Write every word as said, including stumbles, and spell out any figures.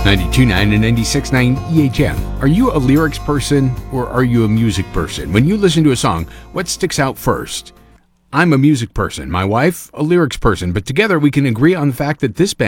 ninety-two point nine and ninety-six point nine E H M. Are you a lyrics person or are you a music person? When you listen to a song, what sticks out first? I'm a music person. My wife, a lyrics person. But together we can agree on the fact that this band